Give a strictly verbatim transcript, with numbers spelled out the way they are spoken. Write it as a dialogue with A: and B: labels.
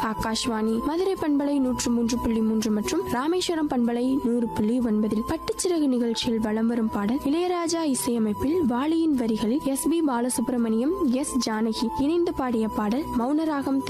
A: ஆகாஷ்வாணி மதுரை பண்பலை நூற்று மூன்று புள்ளி மூன்று மற்றும் ராமேஸ்வரம் பண்பலை நூறு புள்ளி ஒன்பதில் பட்டுச்சிறகு நிகழ்ச்சியில் வலம் வரும் பாடல் இளையராஜா இசையமைப்பில் வாலியின் வரிகளில் S B Balasubramaniam, S Janaki இணைந்து பாடிய பாடல் மௌனராகம்.